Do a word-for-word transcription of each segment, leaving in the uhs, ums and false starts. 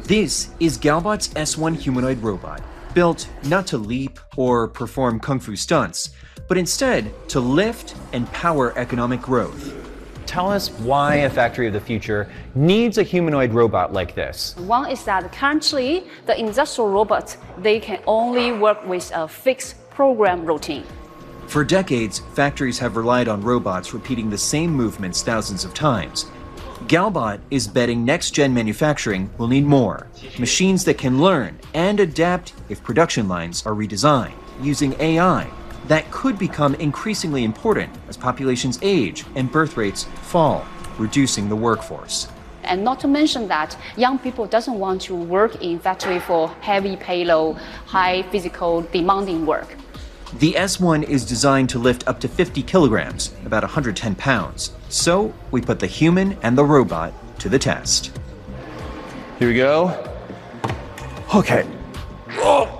This is Galbot's S one humanoid robot, built not to leap or perform kung fu stunts, but instead to lift and power economic growth. Tell us why a factory of the future needs a humanoid robot like this. One is that currently the industrial robots, they can only work with a fixed program routine. For decades, factories have relied on robots repeating the same movements thousands of times. Galbot is betting next-gen manufacturing will need more. Machines that can learn and adapt if production lines are redesigned, using A I. That could become increasingly important as populations age and birth rates fall, reducing the workforce. And not to mention that young people doesn't want to work in factory for heavy payload, high physical demanding work. The S one is designed to lift up to fifty kilograms, about one hundred ten pounds. So we put the human and the robot to the test. Here we go. Okay. Oh.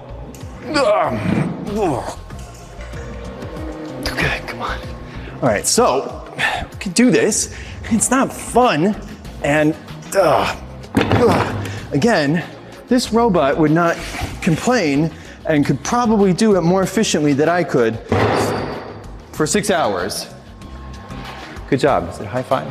Okay, come on. All right, so we can do this. It's not fun. And uh, uh, again, this robot would not complain and could probably do it more efficiently than I could for six hours. Good job. Is it a high five?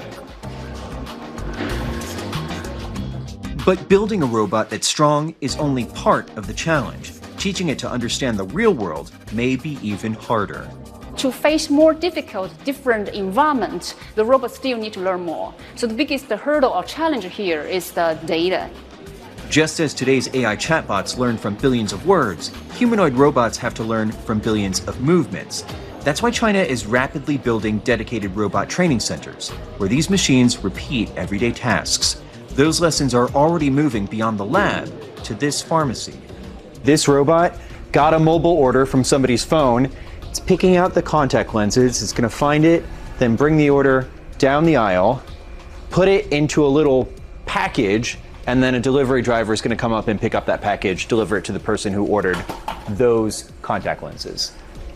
But building a robot that's strong is only part of the challenge. Teaching it to understand the real world may be even harder. To face more difficult, different environments, the robots still need to learn more. So the biggest hurdle or challenge here is the data. Just as today's A I chatbots learn from billions of words, humanoid robots have to learn from billions of movements. That's why China is rapidly building dedicated robot training centers, where these machines repeat everyday tasks. Those lessons are already moving beyond the lab to this pharmacy. This robot got a mobile order from somebody's phone. It's picking out the contact lenses. It's going to find it, then bring the order down the aisle, put it into a little package, and then a delivery driver is going to come up and pick up that package, deliver it to the person who ordered those contact lenses.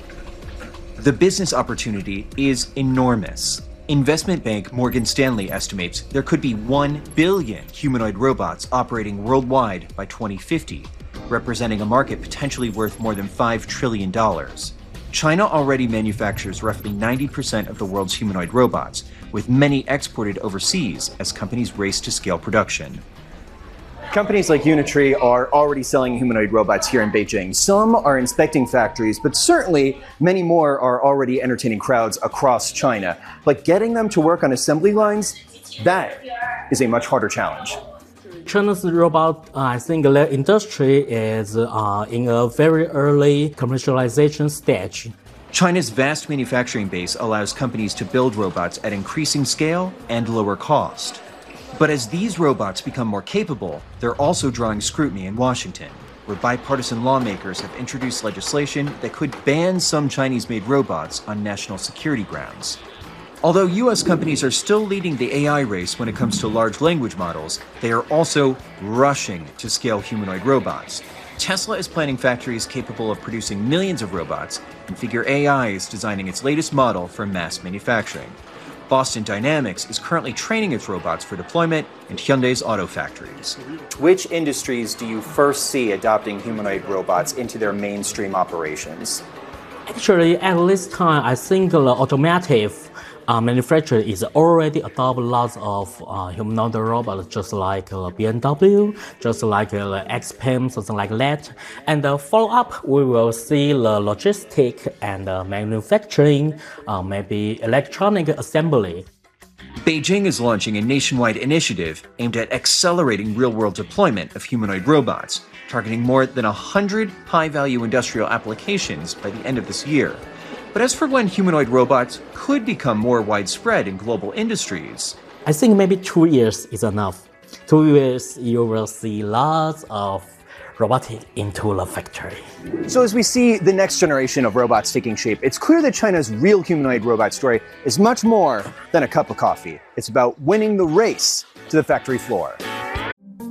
The business opportunity is enormous. Investment bank Morgan Stanley estimates there could be one billion humanoid robots operating worldwide by twenty fifty, representing a market potentially worth more than five trillion dollars. China already manufactures roughly ninety percent of the world's humanoid robots, with many exported overseas as companies race to scale production. Companies like Unitree are already selling humanoid robots here in Beijing. Some are inspecting factories, but certainly many more are already entertaining crowds across China. But getting them to work on assembly lines, that is a much harder challenge. China's robot, uh, I think the industry is uh, in a very early commercialization stage. China's vast manufacturing base allows companies to build robots at increasing scale and lower cost. But as these robots become more capable, they're also drawing scrutiny in Washington, where bipartisan lawmakers have introduced legislation that could ban some Chinese-made robots on national security grounds. Although U S companies are still leading the A I race when it comes to large language models, they are also rushing to scale humanoid robots. Tesla is planning factories capable of producing millions of robots, and Figure A I is designing its latest model for mass manufacturing. Boston Dynamics is currently training its robots for deployment in Hyundai's auto factories. Which industries do you first see adopting humanoid robots into their mainstream operations? Actually, at this time, I think the automotive uh, manufacturer is already adopting lots of uh, humanoid robots, just like uh, B M W, just like uh, X P M, something like that. And uh, follow up, we will see the logistic and uh, manufacturing, uh, maybe electronic assembly. Beijing is launching a nationwide initiative aimed at accelerating real-world deployment of humanoid robots, targeting more than one hundred high-value industrial applications by the end of this year. But as for when humanoid robots could become more widespread in global industries, I think maybe two years is enough. Two years, you will see lots of robotic into the factory. So as we see the next generation of robots taking shape, it's clear that China's real humanoid robot story is much more than a cup of coffee. It's about winning the race to the factory floor.